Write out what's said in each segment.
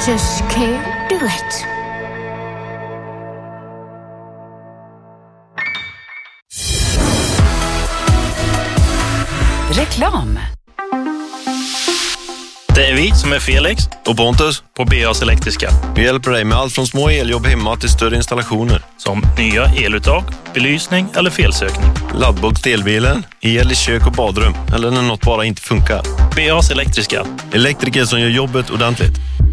just can't do it. Reklam. Det är vi som är Felix och Pontus på BAs Elektriska. Vi hjälper dig med allt från små eljobb hemma till större installationer. Som nya eluttag, belysning eller felsökning. Laddbox till elbilen, el i kök och badrum eller när något bara inte funkar. BAs Elektriska. Elektriker som gör jobbet ordentligt.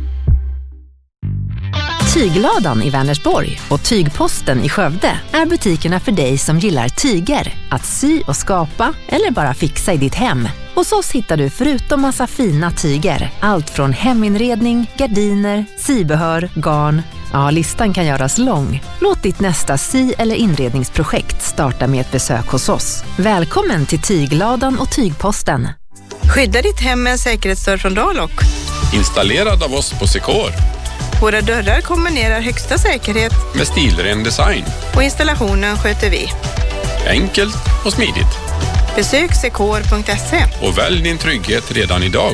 Tygladan i Vänersborg och Tygposten i Skövde är butikerna för dig som gillar tyger, att sy och skapa eller bara fixa i ditt hem. Hos oss hittar du förutom massa fina tyger, allt från heminredning, gardiner, sybehör, garn. Ja, listan kan göras lång. Låt ditt nästa sy- eller inredningsprojekt starta med ett besök hos oss. Välkommen till Tygladan och Tygposten. Skydda ditt hem med en säkerhetsdörr från Dalok. Installerad av oss på Secor. Våra dörrar kombinerar högsta säkerhet med stilren design. Och installationen sköter vi. Enkelt och smidigt. Besök secor.se. Och välj din trygghet redan idag.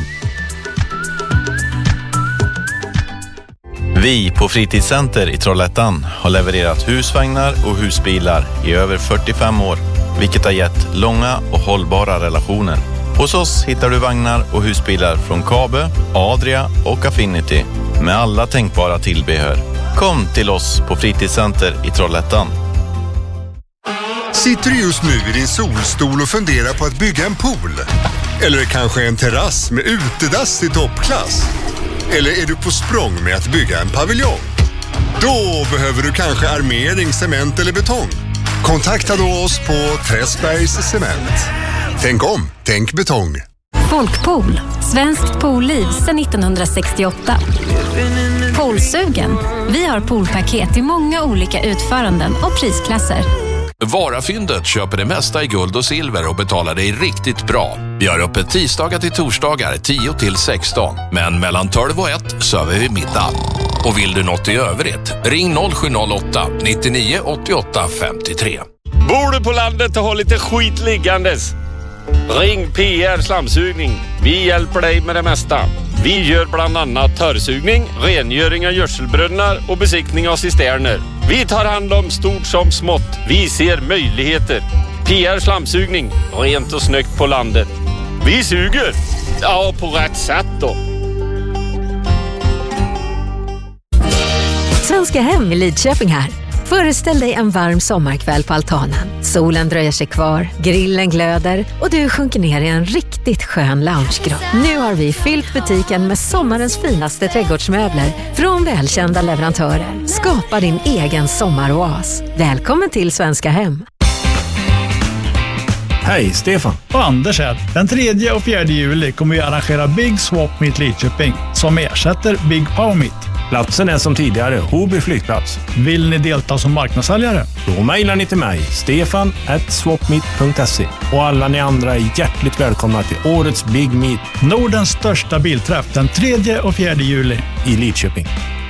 Vi på Fritidscenter i Trollhättan har levererat husvagnar och husbilar i över 45 år. Vilket har gett långa och hållbara relationer. Hos oss hittar du vagnar och husbilar från Kabe, Adria och Affinity med alla tänkbara tillbehör. Kom till oss på Fritidscenter i Trollhättan. Sitter du just nu i din solstol och funderar på att bygga en pool? Eller kanske en terrass med utedass i toppklass? Eller är du på språng med att bygga en paviljong? Då behöver du kanske armering, cement eller betong. Kontakta då oss på Träsbergs Cement. Tänk om, tänk betong. Folkpool, svenskt poolliv sedan 1968. Poolsugen. Vi har poolpaket i många olika utföranden och prisklasser. Varafyndet köper det mesta i guld och silver och betalar dig riktigt bra. Vi har öppet tisdagar till torsdagar 10 till 16. Men mellan 12 och 1 söver vi middag. Och vill du något i övrigt, ring 0708 99 88 53. Bor du på landet och har lite skit liggandes? Ring PR Slamsugning. Vi hjälper dig med det mesta. Vi gör bland annat törrsugning, rengöring av gödselbrunnar och besiktning av cisterner. Vi tar hand om stort som smått. Vi ser möjligheter. PR Slamsugning. Rent och snyggt på landet. Vi suger. Ja, på rätt sätt då. Svenska Hem i Lidköping här. Föreställ dig en varm sommarkväll på altanen. Solen dröjer sig kvar, grillen glöder och du sjunker ner i en riktigt skön loungegrott. Nu har vi fyllt butiken med sommarens finaste trädgårdsmöbler från välkända leverantörer. Skapa din egen sommaroas. Välkommen till Svenska Hem. Hej, Stefan. Och Anders här. Den 3 och 4 juli kommer vi arrangera Big Swap Meet Lidköping som ersätter Big Power Meet. Platsen är som tidigare Hoby flygplats. Vill ni delta som marknadssäljare? Då mejlar ni till mig, stefan@swapmeet.se. Och alla ni andra är hjärtligt välkomna till årets Big Meet. Nordens största bilträff den 3 och 4 juli i Lidköping.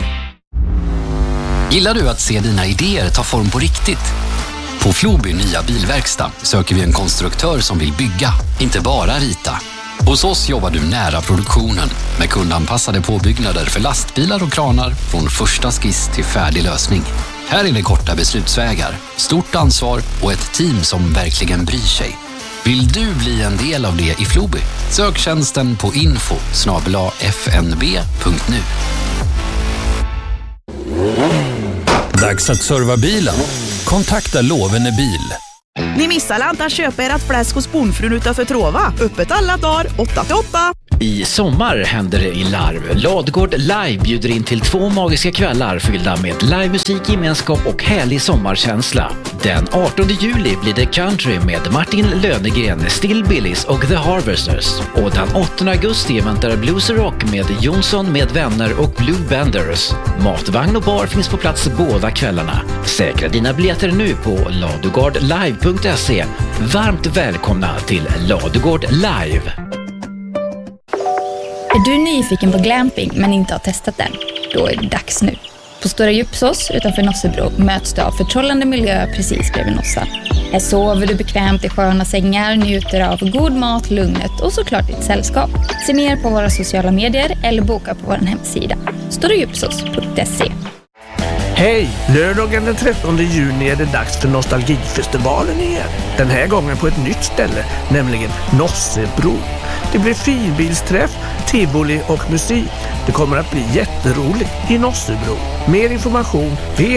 Gillar du att se dina idéer ta form på riktigt? På Floby nya bilverkstad söker vi en konstruktör som vill bygga, inte bara rita. Hos oss jobbar du nära produktionen med kundanpassade påbyggnader för lastbilar och kranar från första skiss till färdig lösning. Här är det korta beslutsvägar, stort ansvar och ett team som verkligen bryr sig. Vill du bli en del av det i Floby? Sök tjänsten på info@fnb.nu. Dags att serva bilen. Kontakta Lovene Bil. Ni missar inte att köpa ert fläsk hos Bonfrun utanför Trova. Öppet alla dagar, 8-8. I sommar händer det i Larv. Ladugård Live bjuder in till 2 magiska kvällar fyllda med livemusik, gemenskap och härlig sommarkänsla. Den 18 juli blir det country med Martin Lönegren, Still Billys och The Harvesters. Och den 8 augusti väntar Blues Rock med Jonsson med vänner och Blue Benders. Matvagn och bar finns på plats båda kvällarna. Säkra dina biljetter nu på ladugårdlive.se. Varmt välkomna till Ladugård Live. Är du nyfiken på glamping men inte har testat den? Då är det dags nu. På Stora Djupsås utanför Nossebro möts du av förtrollande miljö precis bredvid Nossa. Här sover du bekvämt i sköna sängar, njuter av god mat, lugnet och såklart ditt sällskap. Se mer på våra sociala medier eller boka på vår hemsida storadjupsås.se. Hej! Lördagen den 13 juni är det dags för Nostalgifestivalen igen. Den här gången på ett nytt ställe, nämligen Nossebro. Det blir finbilsträff, tivoli och musik. Det kommer att bli jätteroligt i Nossebro. Mer information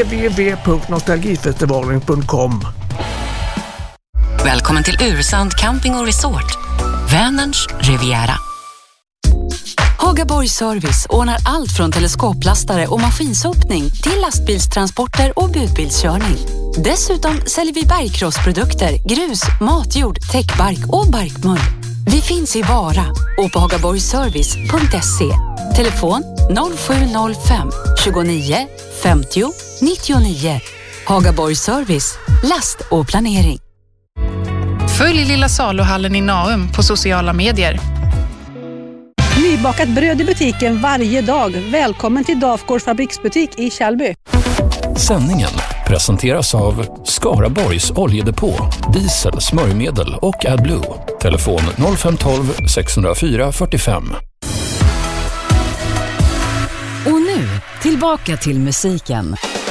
www.nostalgifestivalen.com. Välkommen till Ursand Camping och Resort. Vänerns Riviera. Hagaborg Service ordnar allt från teleskoplastare och maskinsopning till lastbilstransporter och budbilskörning. Dessutom säljer vi bergkrossprodukter, grus, matjord, täckbark och barkmull. Vi finns i Vara och på hagaborgservice.se. Telefon 0705 29 50 99. Hagaborg Service, last och planering. Följ Lilla Saluhallen i Naum på sociala medier. Nybakat bröd i butiken varje dag. Välkommen till Dafgårds fabriksbutik i Kjellby. Sändningen presenteras av Skaraborgs oljedepå, diesel, smörjmedel och AdBlue. Telefon 0512 604 45. Och nu, tillbaka till musiken.